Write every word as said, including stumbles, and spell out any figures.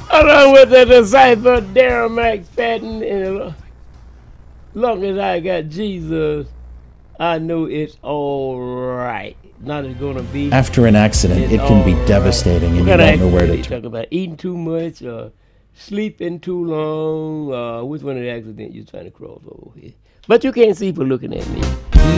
Along with the disciple Darren McFadden, and as long as I got Jesus, I know it's all right. Not it's gonna be. After an accident, It's it can be all right. devastating, and What you kind of don't know where accident to you turn. talking about? Eating too much, or sleeping too long? Uh, which one of the accidents you trying to cross over here? But you can't see for looking at me.